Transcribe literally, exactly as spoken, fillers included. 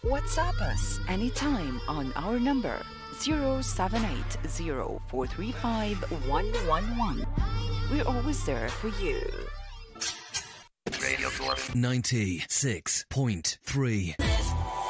WhatsApp us anytime on our number zero seven eight zero four three five one one one. We're always there for you. Radio ninety-six point three